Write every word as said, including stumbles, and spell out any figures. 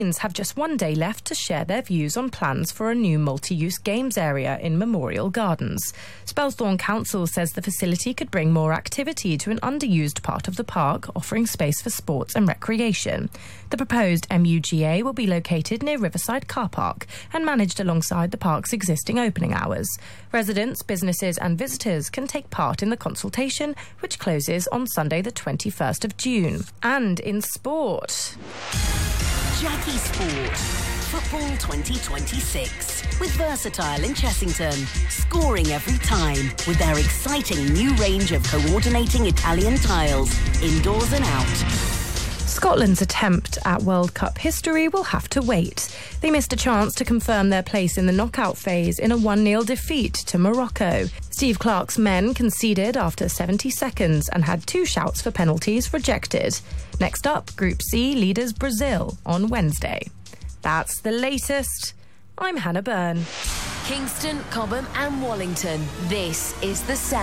have just one day left to share their views on plans for a new multi-use games area in Memorial Gardens. Spelsthorne Council says the facility could bring more activity to an underused part of the park, offering space for sports and recreation. The proposed M U G A will be located near Riverside Car Park and managed alongside the park's existing opening hours. Residents, businesses and visitors can take part in the consultation, which closes on Sunday the twenty-first of June. And in sport... Jackie Sport. Football twenty twenty-six. With Versatile in Chessington. Scoring every time with their exciting new range of coordinating Italian tiles, indoors and out. Scotland's attempt at World Cup history will have to wait. They missed a chance to confirm their place in the knockout phase in a one nil defeat to Morocco. Steve Clarke's men conceded after seventy seconds and had two shouts for penalties rejected. Next up, Group C leaders Brazil on Wednesday. That's the latest. I'm Hannah Byrne. Kingston, Cobham and Wallington. This is The Sound.